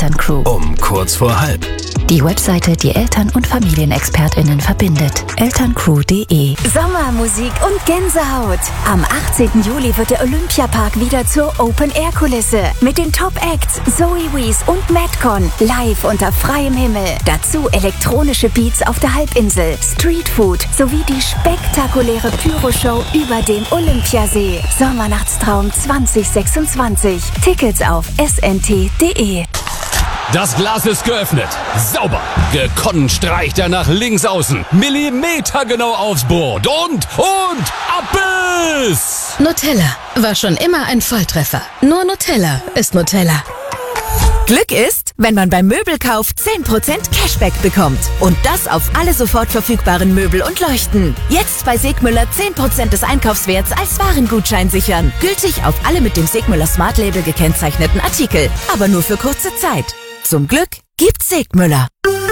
Elterncrew. Um kurz vor halb. Die Webseite, die Eltern- und FamilienexpertInnen verbindet. elterncrew.de. Sommermusik und Gänsehaut. Am 18. Juli wird der Olympiapark wieder zur Open-Air-Kulisse. Mit den Top-Acts Zoe Wees und Madcon live unter freiem Himmel. Dazu elektronische Beats auf der Halbinsel, Streetfood sowie die spektakuläre Pyroshow über dem Olympiasee. Sommernachtstraum 2026. Tickets auf snt.de. Das Glas ist geöffnet. Sauber. Gekonnt streicht er nach links außen. Millimetergenau aufs Board. Und Abbiss! Nutella war schon immer ein Volltreffer. Nur Nutella ist Nutella. Glück ist, wenn man beim Möbelkauf 10% Cashback bekommt. Und das auf alle sofort verfügbaren Möbel und Leuchten. Jetzt bei Segmüller 10% des Einkaufswerts als Warengutschein sichern. Gültig auf alle mit dem Segmüller Smart Label gekennzeichneten Artikel. Aber nur für kurze Zeit. Zum Glück gibt's Segmüller.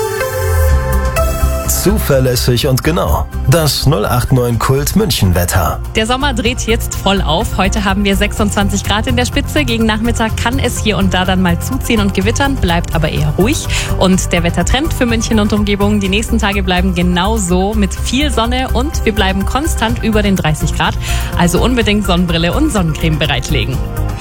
Zuverlässig und genau. Das 089 Kult München Wetter. Der Sommer dreht jetzt voll auf. Heute haben wir 26 Grad in der Spitze. Gegen Nachmittag kann es hier und da dann mal zuziehen und gewittern, bleibt aber eher ruhig. Und der Wettertrend für München und Umgebung, die nächsten Tage bleiben genauso mit viel Sonne und wir bleiben konstant über den 30 Grad. Also unbedingt Sonnenbrille und Sonnencreme bereitlegen.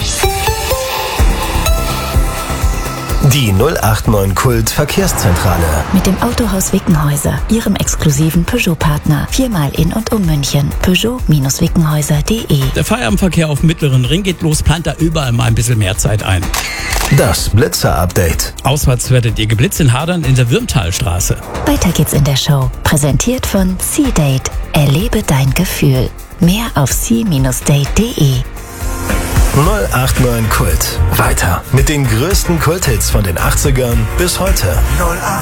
Die 089 Kult Verkehrszentrale. Mit dem Autohaus Wickenhäuser, Ihrem exklusiven Peugeot-Partner. 4-mal in und um München. Peugeot-Wickenhäuser.de. Der Feierabendverkehr auf dem Mittleren Ring geht los, plant da überall mal ein bisschen mehr Zeit ein. Das Blitzer-Update. Auswärts werdet ihr geblitzt in Hadern in der Würmtalstraße. Weiter geht's in der Show. Präsentiert von C-Date. Erlebe dein Gefühl. Mehr auf c-date.de. 089 Kult. Weiter mit den größten Kulthits von den 80ern bis heute.